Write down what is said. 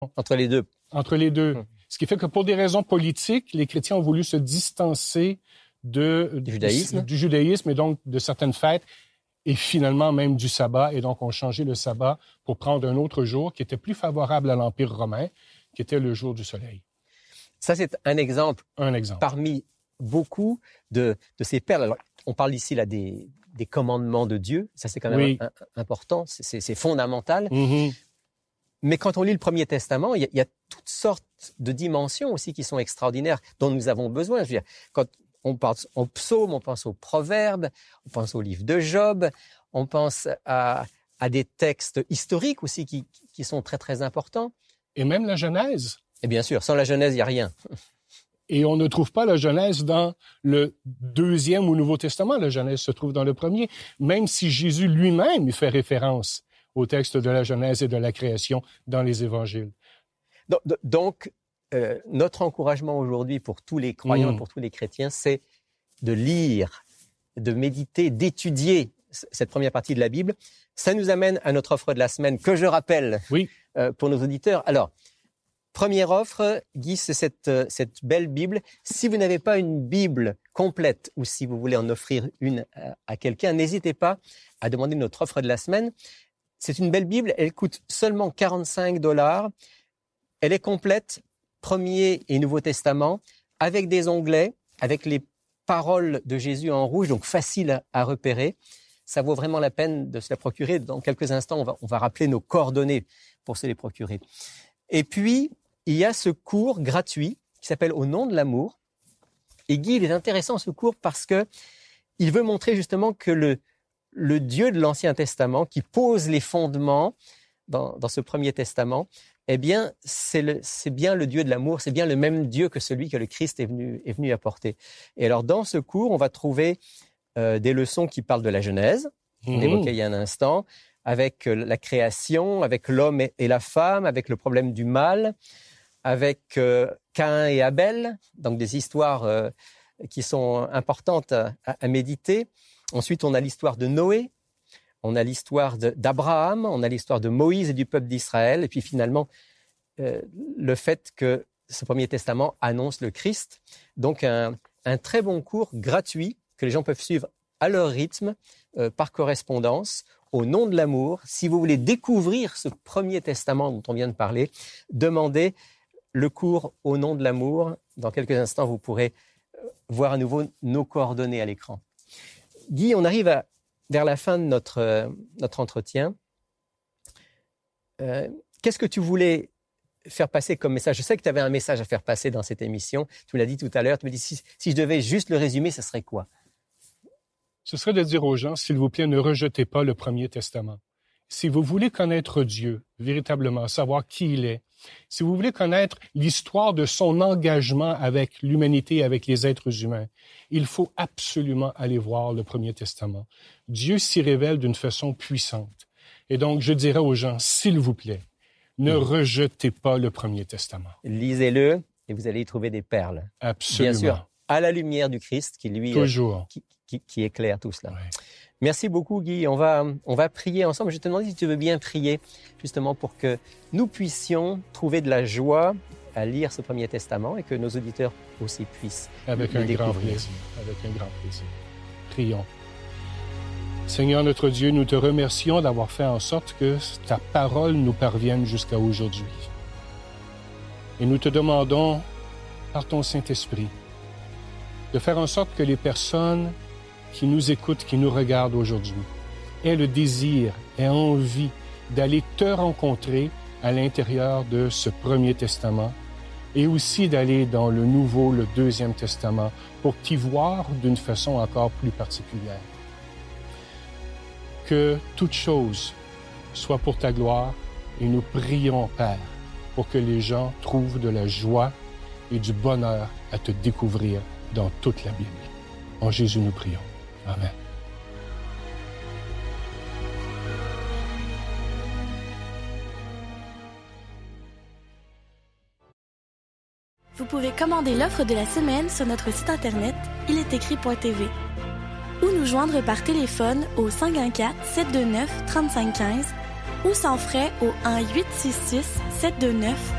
Entre les deux. Entre les deux. Ce qui fait que pour des raisons politiques, les chrétiens ont voulu se distancer du judaïsme et donc de certaines fêtes et finalement même du sabbat. Et donc, ont changé le sabbat pour prendre un autre jour qui était plus favorable à l'Empire romain, qui était le jour du soleil. Ça, c'est un exemple. Parmi beaucoup de ces perles. Alors, on parle ici là, des commandements de Dieu. Ça, c'est quand même important. C'est fondamental. Mm-hmm. Mais quand on lit le Premier Testament, il y a toutes sortes de dimensions aussi qui sont extraordinaires, dont nous avons besoin. Je veux dire, quand on pense aux psaumes, on pense aux proverbes, on pense au livre de Job, on pense à des textes historiques aussi qui sont très, très importants. Et même la Genèse. Et bien sûr, sans la Genèse, il n'y a rien. Et on ne trouve pas la Genèse dans le Deuxième ou Nouveau Testament. La Genèse se trouve dans le Premier, même si Jésus lui-même y fait référence au texte de la Genèse et de la création dans les Évangiles. Donc, notre encouragement aujourd'hui pour tous les croyants, pour tous les chrétiens, c'est de lire, de méditer, d'étudier cette première partie de la Bible. Ça nous amène à notre offre de la semaine, que je rappelle pour nos auditeurs. Alors, première offre, Guy, c'est cette belle Bible. Si vous n'avez pas une Bible complète ou si vous voulez en offrir une à quelqu'un, n'hésitez pas à demander notre offre de la semaine. C'est une belle Bible, elle coûte seulement $45. Elle est complète, Premier et Nouveau Testament, avec des onglets, avec les paroles de Jésus en rouge, donc facile à repérer. Ça vaut vraiment la peine de se la procurer. Dans quelques instants, on va rappeler nos coordonnées pour se les procurer. Et puis, il y a ce cours gratuit qui s'appelle « Au nom de l'amour ». Et Guy, il est intéressant ce cours parce que il veut montrer justement que le Dieu de l'Ancien Testament, qui pose les fondements dans ce Premier Testament, eh bien, c'est bien le Dieu de l'amour, c'est bien le même Dieu que celui que le Christ est venu apporter. Et alors, dans ce cours, on va trouver des leçons qui parlent de la Genèse, on évoquait il y a un instant, avec la création, avec l'homme et la femme, avec le problème du mal, avec Caïn et Abel, donc des histoires qui sont importantes à méditer. Ensuite, on a l'histoire de Noé, on a l'histoire d'Abraham, on a l'histoire de Moïse et du peuple d'Israël, et puis finalement, le fait que ce Premier Testament annonce le Christ. Donc, un très bon cours gratuit que les gens peuvent suivre à leur rythme, par correspondance, au nom de l'amour. Si vous voulez découvrir ce Premier Testament dont on vient de parler, demandez le cours au nom de l'amour. Dans quelques instants, vous pourrez voir à nouveau nos coordonnées à l'écran. Guy, on arrive vers la fin de notre entretien. Qu'est-ce que tu voulais faire passer comme message? Je sais que tu avais un message à faire passer dans cette émission. Tu me l'as dit tout à l'heure. Tu me dis, si je devais juste le résumer, ce serait quoi? Ce serait de dire aux gens, s'il vous plaît, ne rejetez pas le Premier Testament. Si vous voulez connaître Dieu, véritablement, savoir qui il est, si vous voulez connaître l'histoire de son engagement avec l'humanité, avec les êtres humains, il faut absolument aller voir le Premier Testament. Dieu s'y révèle d'une façon puissante. Et donc, je dirais aux gens, s'il vous plaît, ne rejetez pas le Premier Testament. Lisez-le et vous allez y trouver des perles. Absolument. Bien sûr, à la lumière du Christ qui, lui, toujours, qui éclaire tout cela. Ouais. Merci beaucoup, Guy. On va prier ensemble. Je te demande si tu veux bien prier, justement, pour que nous puissions trouver de la joie à lire ce Premier Testament et que nos auditeurs aussi puissent avec le un découvrir. grand plaisir. Avec un grand plaisir. Prions. Seigneur notre Dieu, nous te remercions d'avoir fait en sorte que ta parole nous parvienne jusqu'à aujourd'hui. Et nous te demandons, par ton Saint-Esprit, de faire en sorte que les personnes qui nous écoutent, qui nous regardent aujourd'hui, aient le désir, aient envie d'aller te rencontrer à l'intérieur de ce Premier Testament et aussi d'aller dans le Nouveau, le Deuxième Testament, pour t'y voir d'une façon encore plus particulière. Que toute chose soit pour ta gloire et nous prions, Père, pour que les gens trouvent de la joie et du bonheur à te découvrir dans toute la Bible. En Jésus, nous prions. Amen. Vous pouvez commander l'offre de la semaine sur notre site internet ilestécrit.tv ou nous joindre par téléphone au 514-729-3515 ou sans frais au 1-866-729